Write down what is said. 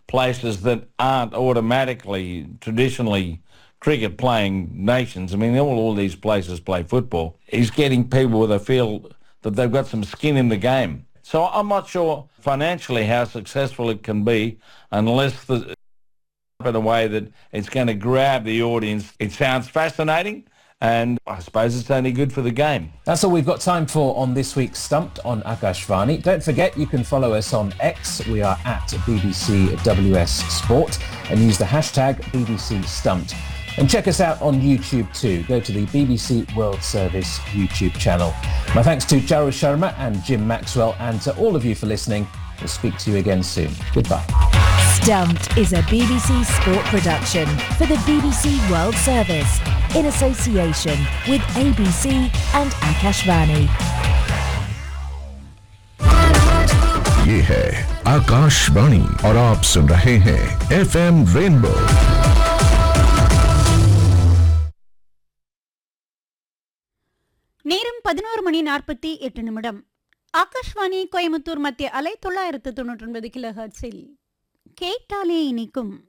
places that aren't automatically, traditionally cricket-playing nations. I mean, all these places play football. He's getting people where they feel that they've got some skin in the game. So I'm not sure financially how successful it can be unless in a way that it's going to grab the audience. It sounds fascinating, and I suppose it's only good for the game. That's all we've got time for on this week's Stumped on Akashvani. Don't forget, you can follow us on X. We are at BBC WS Sport, and use the hashtag BBC Stumped. And check us out on YouTube too. Go to the BBC World Service YouTube channel. My thanks to Charu Sharma and Jim Maxwell, and to all of you for listening. We'll speak to you again soon. Goodbye. Stumped is a BBC Sport production for the BBC World Service in association with ABC and Akashvani. ये है आकाशवाणी और आप सुन रहे हैं FM rainbow. நேரம் 11:48. ஆகாஷ்வாணி கோயம்புத்தூர் மத்திய அலை 999 கிலோஹெர்ட்ஸில் கேட்டாலே இனிக்கும்